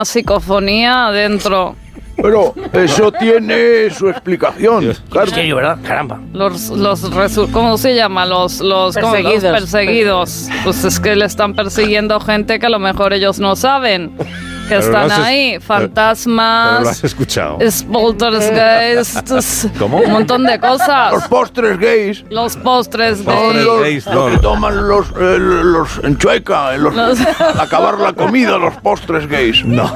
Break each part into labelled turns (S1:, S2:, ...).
S1: psicofonía adentro.
S2: Pero eso tiene su explicación. Claro.
S3: En serio, ¿verdad? Caramba.
S1: ¿Cómo se llama? Los perseguidos. Pues es que le están persiguiendo gente que a lo mejor ellos no saben. Que
S4: Pero
S1: están ahí, fantasmas.
S4: Pero lo has escuchado.
S1: Poltergeists.
S4: ¿Cómo?
S1: Un montón de cosas.
S2: Los postres gays.
S1: Los postres
S2: Son
S1: gays.
S2: lo que toman los en Chueca, al acabar la comida, los postres gays.
S4: No.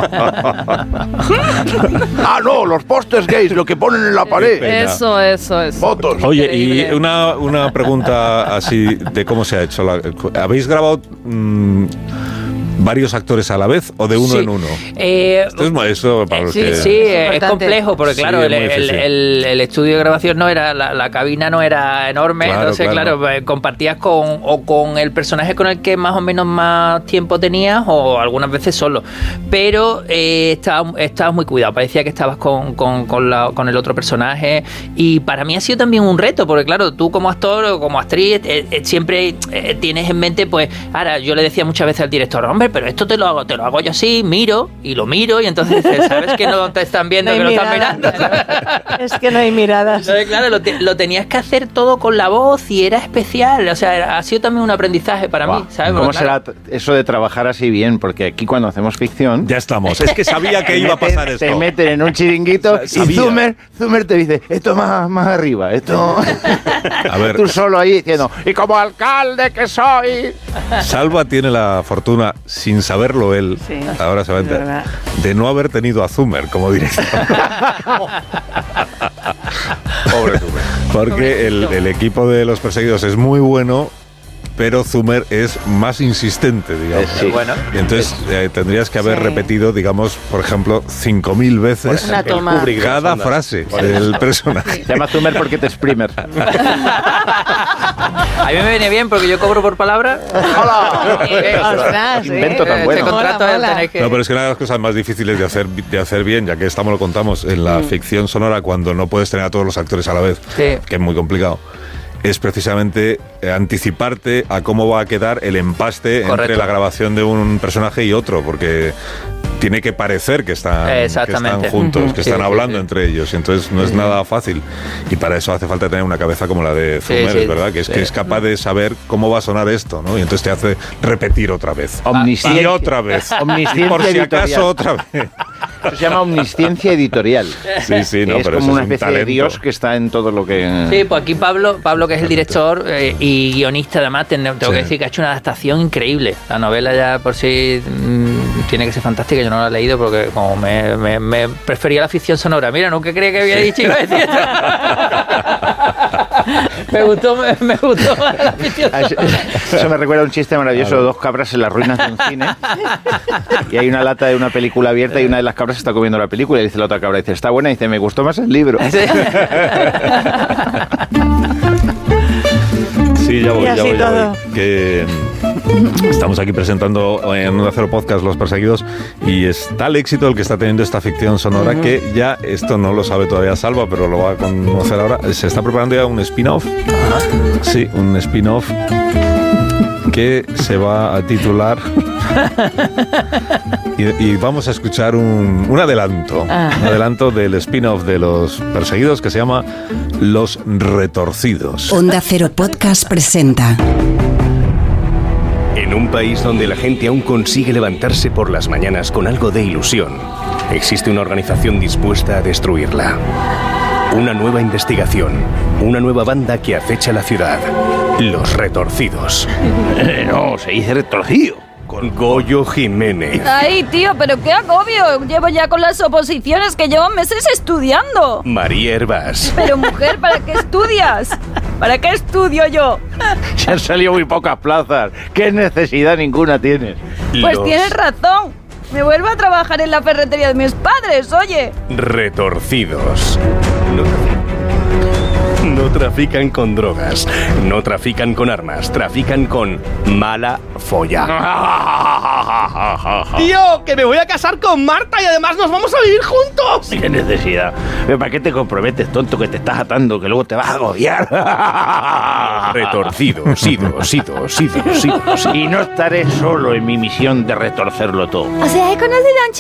S2: No, los postres gays, lo que ponen en la pared.
S1: Eso.
S2: Fotos.
S4: Oye, y una pregunta así de cómo se ha hecho. ¿Habéis grabado varios actores a la vez o de uno en uno? Esto para los que...
S3: Sí, es complejo porque claro,
S4: Sí,
S3: el estudio de grabación no era, la cabina no era enorme, entonces claro, compartías con el personaje con el que más o menos más tiempo tenías o algunas veces solo, pero estabas muy cuidado, parecía que estabas con el otro personaje y para mí ha sido también un reto porque claro, tú como actor o como actriz siempre tienes en mente, pues ahora yo le decía muchas veces al director, hombre, pero esto te lo hago yo así, miro y entonces dices, ¿sabes que no te están viendo, no que lo están mirando?
S5: Es que no hay miradas.
S3: Entonces, claro, lo tenías que hacer todo con la voz y era especial, o sea, ha sido también un aprendizaje para mí, ¿sabes?
S6: ¿Cómo
S3: será
S6: eso de trabajar así bien? Porque aquí cuando hacemos ficción...
S4: Ya estamos, es que sabía que iba a pasar esto.
S6: Te meten en un chiringuito y Zumer te dice, esto más arriba, esto...
S4: A ver,
S6: tú solo ahí diciendo, y como alcalde que soy...
S4: Salva tiene la fortuna, sin saberlo él, ahora se va a enterar, de no haber tenido a Zumer como director.
S2: Pobre Zumer.
S4: Porque el equipo de Los Perseguidos es muy bueno, pero Zumer es más insistente, digamos.
S6: Sí.
S3: Bueno,
S4: y entonces tendrías que haber repetido, digamos, por ejemplo, 5.000 veces
S5: Una toma.
S4: cada frase del personaje.
S6: Se llama Zumer porque te exprimer.
S3: A mí me viene bien porque yo cobro por palabra.
S5: Ostras,
S6: Invento tan bueno.
S3: Este contrato
S5: Mola.
S3: tenéis que...
S4: No, pero es que una de las cosas más difíciles de hacer bien, ya que lo contamos, en la ficción sonora, cuando no puedes tener a todos los actores a la vez, que es muy complicado, es precisamente anticiparte a cómo va a quedar el empaste entre la grabación de un personaje y otro, porque tiene que parecer que están juntos, que están hablando entre ellos, y entonces no es nada fácil, y para eso hace falta tener una cabeza como la de Zumer, ¿verdad? Que es capaz de saber cómo va a sonar esto, ¿no? Y entonces te hace repetir otra vez. Y otra vez.
S6: Omnisciencia
S4: por si
S6: editorial.
S4: acaso otra vez.
S6: Eso se llama omnisciencia editorial.
S4: Sí, no,
S6: es
S4: pero
S6: como
S4: eso
S6: una
S4: es un
S6: especie de
S4: talento.
S6: Dios que está en todo lo que...
S3: Sí, pues aquí Pablo que es el director y guionista, además, tengo que decir que ha hecho una adaptación increíble. La novela ya por sí tiene que ser fantástica, yo no la he leído porque como me prefería la ficción sonora. Mira, nunca creía que había dicho iba a decir esto. me gustó más la ficción sonora.
S6: Eso me recuerda a un chiste maravilloso de dos cabras en las ruinas de un cine y hay una lata de una película abierta y una de las cabras está comiendo la película y dice la otra cabra, dice, está buena, y dice, me gustó más el libro.
S4: Sí, ya voy.
S5: todo.
S4: Que estamos aquí presentando en Onda Cero Podcast Los Perseguidos y es tal éxito el que está teniendo esta ficción sonora que ya, esto no lo sabe todavía Salva, pero lo va a conocer ahora, se está preparando ya un spin-off. Sí, un spin-off que se va a titular y vamos a escuchar un adelanto del spin-off de Los Perseguidos que se llama Los Retorcidos.
S7: Onda Cero Podcast presenta.
S8: En un país donde la gente aún consigue levantarse por las mañanas con algo de ilusión, existe una organización dispuesta a destruirla. Una nueva investigación, una nueva banda que acecha la ciudad. Los Retorcidos.
S2: No, se dice retorcido.
S8: Con Goyo Jiménez.
S1: Ay, tío, pero qué agobio. Llevo ya con las oposiciones que llevo meses estudiando.
S8: María Hervás.
S1: Pero mujer, ¿para qué estudias? ¿Para qué estudio yo?
S6: Se han salido muy pocas plazas. ¿Qué necesidad ninguna tienes?
S1: Pues tienes razón. Me vuelvo a trabajar en la ferretería de mis padres, oye.
S8: Retorcidos. No trafican con drogas, no trafican con armas, trafican con mala folla.
S9: ¡Tío, que me voy a casar con Marta y además nos vamos a vivir juntos!
S2: ¿Qué necesidad? ¿Para qué te comprometes, tonto, que te estás atando, que luego te vas a agobiar?
S8: Retorcidos, idos.
S2: Y no estaré solo en mi misión de retorcerlo todo.
S1: O sea, he conocido a un